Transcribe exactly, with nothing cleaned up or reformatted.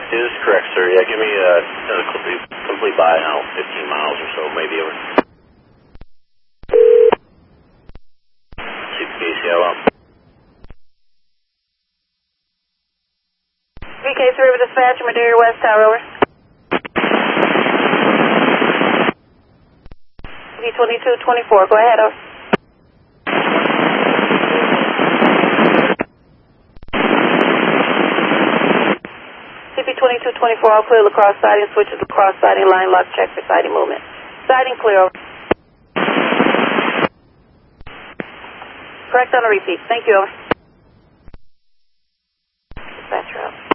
This is correct, sir. Yeah, give me a, a complete, complete by, I don't know, fifteen miles or so, maybe over. C P K C L M. C P K C River Dispatch, Madeira West Tower, over. V twenty-two twenty-four, go ahead, over. C P twenty-two twenty-four, all clear lacrosse siding, switches lacrosse siding, line lock, check for siding movement. Siding clear, over. Correct on a repeat. Thank you, over. Dispatcher out.